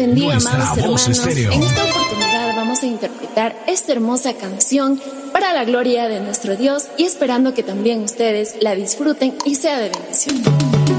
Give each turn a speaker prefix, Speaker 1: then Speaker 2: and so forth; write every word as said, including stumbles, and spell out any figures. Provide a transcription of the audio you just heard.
Speaker 1: bendiga,
Speaker 2: Nuestra
Speaker 1: amados
Speaker 2: Voz
Speaker 1: hermanos.
Speaker 2: Estéreo.
Speaker 1: En esta oportunidad vamos a interpretar esta hermosa canción para la gloria de nuestro Dios y esperando que también ustedes la disfruten y sea de bendición.